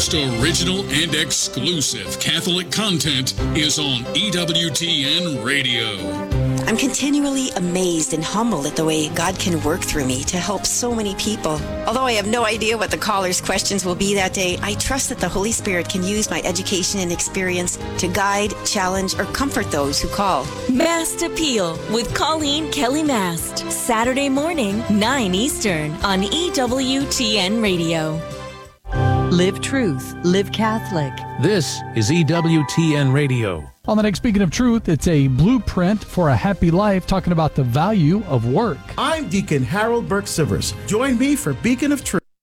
most original and exclusive Catholic content is on EWTN Radio. I'm continually amazed and humbled at the way God can work through me to help so many people. Although I have no idea what the callers' questions will be that day, I trust that the Holy Spirit can use my education and experience to guide, challenge, or comfort those who call. Mast Appeal with Colleen Kelly Mast. Saturday morning, 9 Eastern on EWTN Radio. Live Truth, Live Catholic. This is EWTN Radio. On the next Beacon of Truth, it's a blueprint for a happy life, talking about the value of work. I'm Deacon Harold Burke-Sivers. Join me for Beacon of Truth.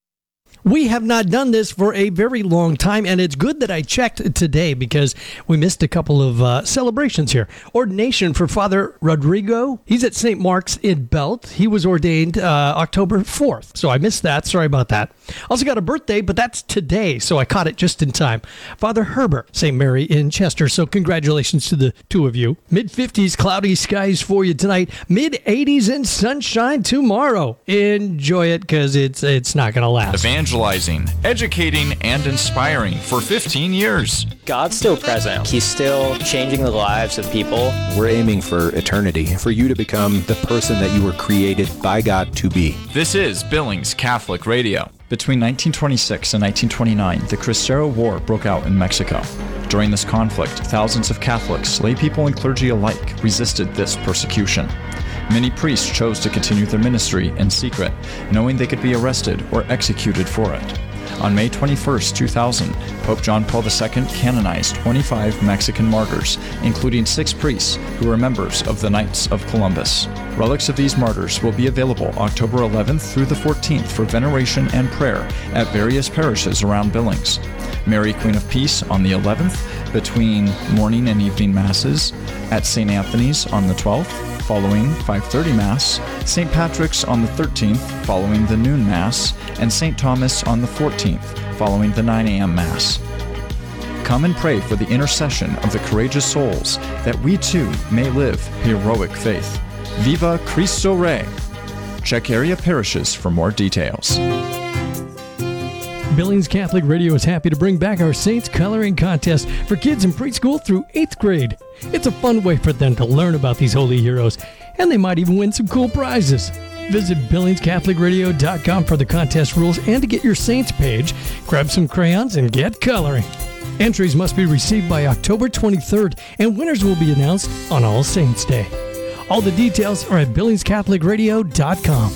We have not done this for a very long time, and it's good that I checked today because we missed a couple of celebrations here. Ordination for Father Rodrigo. He's at St. Mark's in Belt. He was ordained October 4th, so I missed that. Sorry about that. Also got a birthday, but that's today, so I caught it just in time. Father Herbert, St. Mary in Chester, so congratulations to the two of you. Mid-50s, cloudy skies for you tonight. Mid-80s and sunshine tomorrow. Enjoy it because it's not going to last. Evangelizing, educating, and inspiring for 15 years. God's still present. He's still changing the lives of people. We're aiming for eternity, for you to become the person that you were created by God to be. This is Billings Catholic Radio. Between 1926 and 1929, the Cristero War broke out in Mexico. During this conflict, thousands of Catholics, lay people and clergy alike, resisted this persecution. Many priests chose to continue their ministry in secret, knowing they could be arrested or executed for it. On May 21, 2000, Pope John Paul II canonized 25 Mexican martyrs, including 6 priests who were members of the Knights of Columbus. Relics of these martyrs will be available October 11th through the 14th for veneration and prayer at various parishes around Billings. Mary, Queen of Peace on the 11th, between morning and evening masses, at St. Anthony's on the 12th, following 5:30 Mass, St. Patrick's on the 13th, following the noon Mass, and St. Thomas on the 14th, following the 9 a.m. Mass. Come and pray for the intercession of the courageous souls, that we too may live heroic faith. Viva Cristo Rey! Check area parishes for more details. Billings Catholic Radio is happy to bring back our Saints Coloring Contest for kids in preschool through 8th grade. It's a fun way for them to learn about these holy heroes, and they might even win some cool prizes. Visit BillingsCatholicRadio.com for the contest rules and to get your Saints page. Grab some crayons and get coloring. Entries must be received by October 23rd, and winners will be announced on All Saints Day. All the details are at BillingsCatholicRadio.com.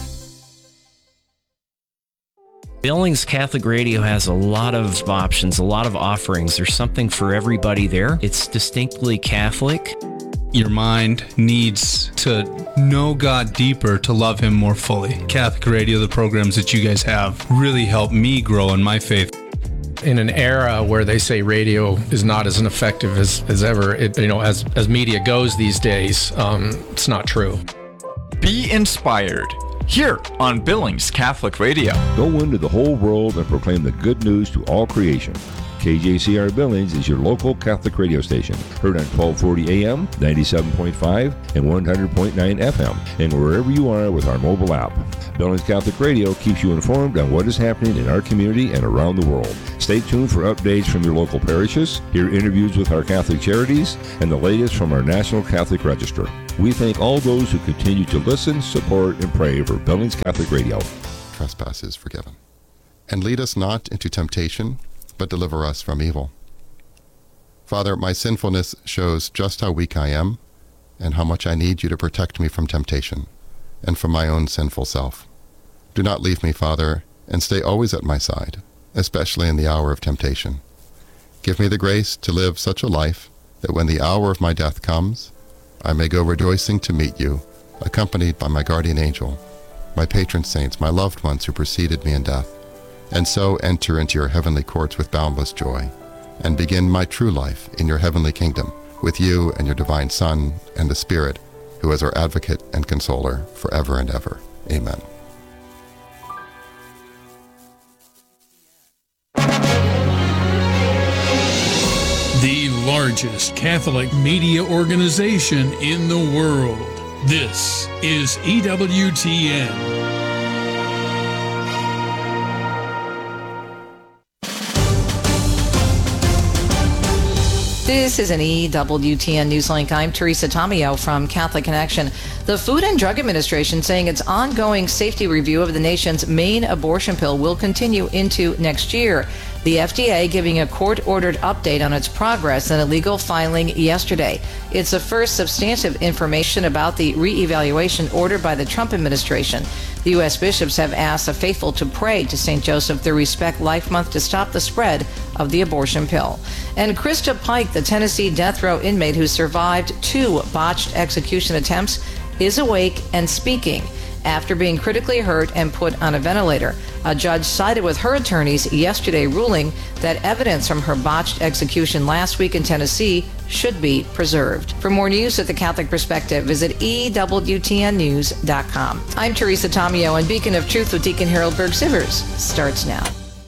Billings Catholic Radio has a lot of options, a lot of offerings. There's something for everybody there. It's distinctly Catholic. Your mind needs to know God deeper to love Him more fully. Catholic Radio, the programs that you guys have, really help me grow in my faith. In an era where they say radio is not as effective as ever, as media goes these days, it's not true. Be inspired. Here on Billings Catholic Radio. Go into the whole world and proclaim the good news to all creation. KJCR Billings is your local Catholic radio station, heard on 1240 AM, 97.5, and 100.9 FM, and wherever you are with our mobile app. Billings Catholic Radio keeps you informed on what is happening in our community and around the world. Stay tuned for updates from your local parishes, hear interviews with our Catholic charities, and the latest from our National Catholic Register. We thank all those who continue to listen, support, and pray for Billings Catholic Radio. Trespass is forgiven. And lead us not into temptation, but deliver us from evil. Father, my sinfulness shows just how weak I am and how much I need you to protect me from temptation and from my own sinful self. Do not leave me, Father, and stay always at my side, especially in the hour of temptation. Give me the grace to live such a life that when the hour of my death comes, I may go rejoicing to meet you, accompanied by my guardian angel, my patron saints, my loved ones who preceded me in death, and so enter into your heavenly courts with boundless joy, and begin my true life in your heavenly kingdom, with you and your divine Son and the Spirit, who is our advocate and consoler forever and ever. Amen. The largest Catholic media organization in the world. This is EWTN. This is an EWTN Newslink. I'm Teresa Tomeo from Catholic Connection. The Food and Drug Administration saying its ongoing safety review of the nation's main abortion pill will continue into next year. The FDA giving a court-ordered update on its progress in a legal filing yesterday. It's the first substantive information about the reevaluation ordered by the Trump administration. The U.S. bishops have asked the faithful to pray to St. Joseph through Respect Life Month to stop the spread of the abortion pill. And Krista Pike, the Tennessee death row inmate who survived 2 botched execution attempts, is awake and speaking after being critically hurt and put on a ventilator. A judge sided with her attorneys yesterday, ruling that evidence from her botched execution last week in Tennessee should be preserved. For more news at the Catholic Perspective, visit EWTNnews.com. I'm Teresa Tomeo, and Beacon of Truth with Deacon Harold Berg-Sivers starts now.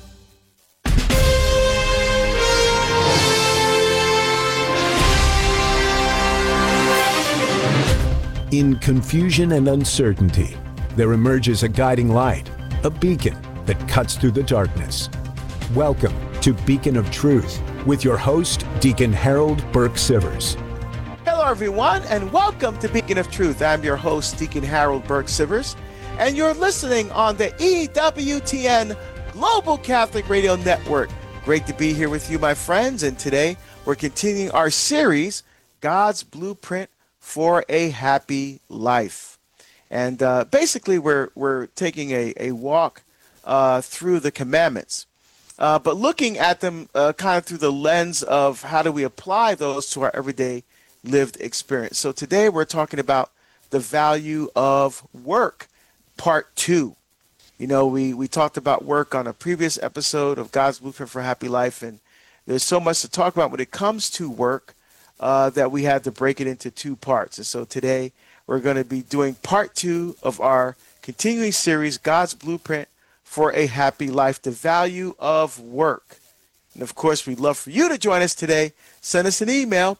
In confusion and uncertainty, there emerges a guiding light, a beacon that cuts through the darkness. Welcome to Beacon of Truth with your host, Deacon Harold Berg-Sivers. Hello, everyone, and welcome to Beacon of Truth. I'm your host, Deacon Harold Berg-Sivers, and you're listening on the EWTN Global Catholic Radio Network. Great to be here with you, my friends, and today we're continuing our series, God's Blueprint for a Happy Life. And basically, we're taking a walk through the commandments, but looking at them kind of through the lens of how do we apply those to our everyday lived experience. So today we're talking about the value of work, part 2. You know, we talked about work on a previous episode of God's Blueprint for a Happy Life, and there's so much to talk about when it comes to work that we had to break it into 2 parts. And so today we're going to be doing part 2 of our continuing series, God's Blueprint for a Happy Life, the value of work. And of course, we'd love for you to join us today. Send us an email,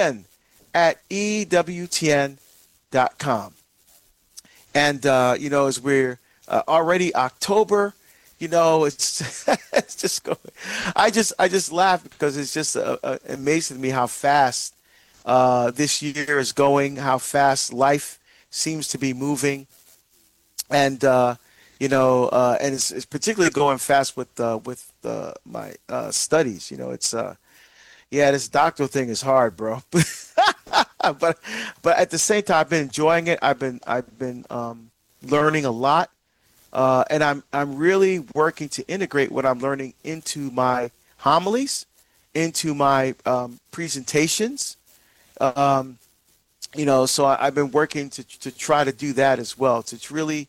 beacon@ewtn.com. And, you know, as we're already October, you know, it's it's just going. I just laugh because it's just amazing to me how fast this year is going, how fast life seems to be moving, and you know, and it's particularly going fast with my studies. You know, it's yeah, this doctoral thing is hard, bro. but at the same time, I've been enjoying it. I've been learning a lot. And I'm really working to integrate what I'm learning into my homilies, into my presentations. You know, so I've been working to try to do that as well, to really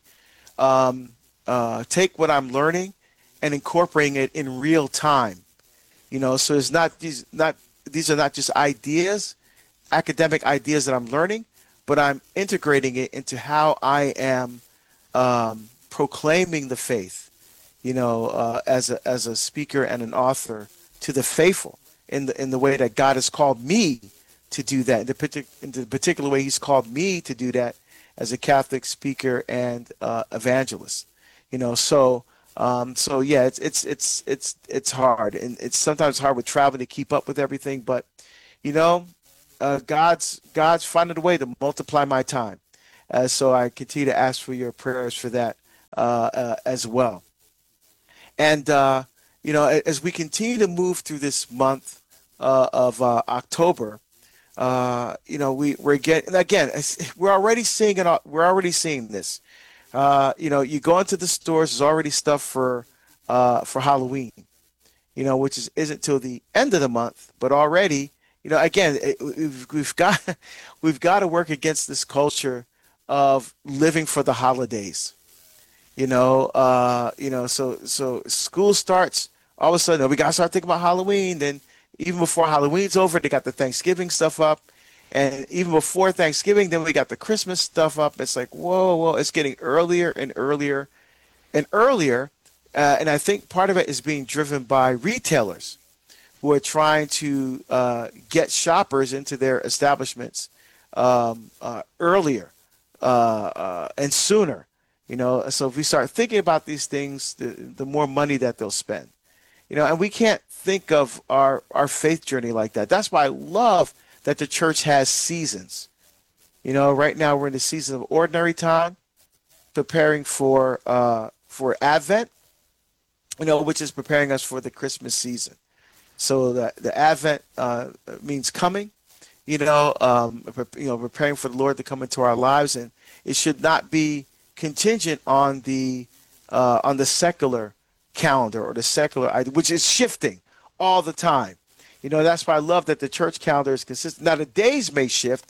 take what I'm learning and incorporating it in real time. You know, so it's these are not just ideas, academic ideas that I'm learning, but I'm integrating it into how I am proclaiming the faith, you know, as a speaker and an author to the faithful in the way that God has called me to do that, in the particular way He's called me to do that as a Catholic speaker and evangelist. You know, so yeah, it's hard, and it's sometimes hard with traveling to keep up with everything. But you know, God's finding a way to multiply my time, so I continue to ask for your prayers for that as well. And you know, as we continue to move through this month of October, you know, we're getting, again, we're already seeing it. We're already seeing this. You know, you go into the stores, there's already stuff for Halloween, you know, which isn't till the end of the month, but already, you know, again, we've got to work against this culture of living for the holidays. You know, so school starts, all of a sudden, we got to start thinking about Halloween. Then even before Halloween's over, they got the Thanksgiving stuff up. And even before Thanksgiving, then we got the Christmas stuff up. It's like, whoa, it's getting earlier and earlier and earlier. And I think part of it is being driven by retailers who are trying to get shoppers into their establishments earlier and sooner. You know, so if we start thinking about these things, the more money that they'll spend. and we can't think of our faith journey like that. That's why I love that the church has seasons. Right now we're in the season of ordinary time, preparing for Advent, which is preparing us for the Christmas season. So the Advent means coming, preparing for the Lord to come into our lives, and it should not be contingent on the secular calendar or the secular, which is shifting all the time. That's why I love that the church calendar is consistent. Now the days may shift,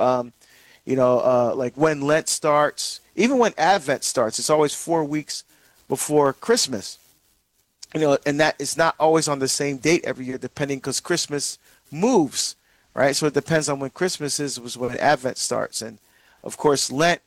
like when Lent starts, even when Advent starts, it's always 4 weeks before Christmas. And that is not always on the same date every year, depending, because Christmas moves, right? So it depends on when Christmas was when Advent starts. And of course, Lent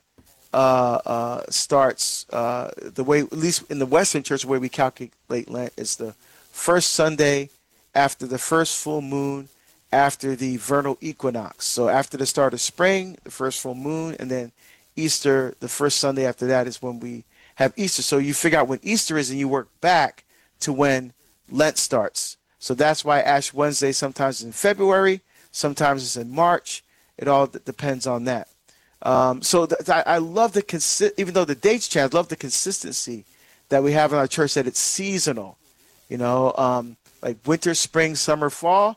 starts the way, at least in the Western Church, the way we calculate Lent is the first Sunday after the first full moon after the vernal equinox. So after the start of spring, the first full moon, and then Easter, the first Sunday after that is when we have Easter. So you figure out when Easter is and you work back to when Lent starts. So that's why Ash Wednesday sometimes is in February, sometimes it's in March. It all depends on that. I love even though the dates change, I love the consistency that we have in our church, that it's seasonal. Like winter, spring, summer, fall.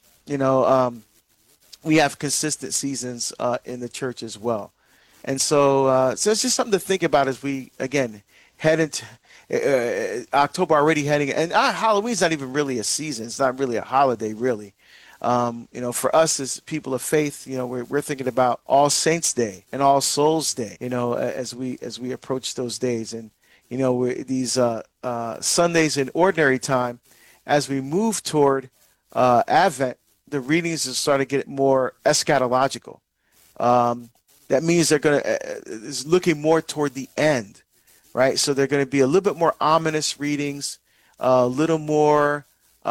We have consistent seasons in the church as well. And so it's just something to think about as we, again, head into October already heading, and Halloween's not even really a season. It's not really a holiday, really. For us as people of faith, we're thinking about All Saints Day and All Souls Day, as we approach those days. And, these Sundays in ordinary time, as we move toward Advent, the readings are starting to get more eschatological. That means is looking more toward the end, right? So they're going to be a little bit more ominous readings, a little more,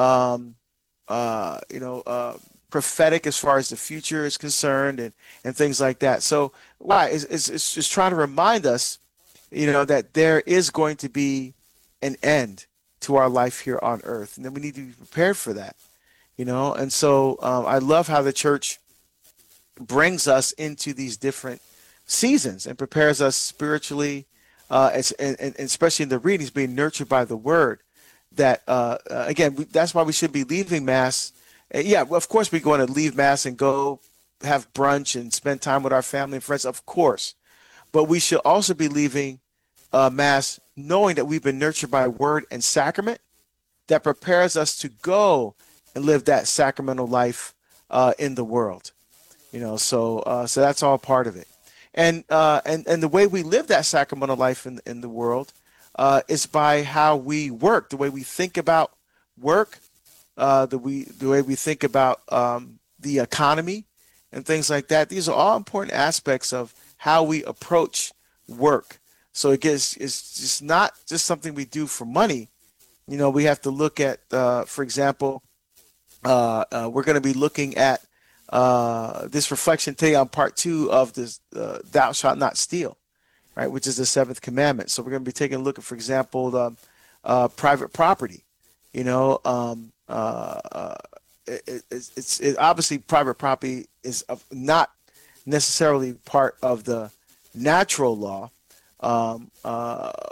prophetic as far as the future is concerned, and things like that. So why it's just trying to remind us, that there is going to be an end to our life here on earth, and then we need to be prepared for that. And so I love how the church brings us into these different seasons and prepares us spiritually, and especially in the readings, being nurtured by the Word. That again, that's why we should be leaving Mass. Of course, we're going to leave Mass and go have brunch and spend time with our family and friends, of course. But we should also be leaving Mass knowing that we've been nurtured by Word and Sacrament that prepares us to go and live that sacramental life in the world. So that's all part of it. And the way we live that sacramental life in the world is by how we work, the way we think about work, the way we think about the economy and things like that. These are all important aspects of how we approach work. So it's just not just something we do for money. We have to look at, for example, we're going to be looking at this reflection today on part 2 of this "Thou shalt not steal," right, which is the 7th commandment. So we're going to be taking a look at, for example, private property. It's obviously private property is not necessarily part of the natural law,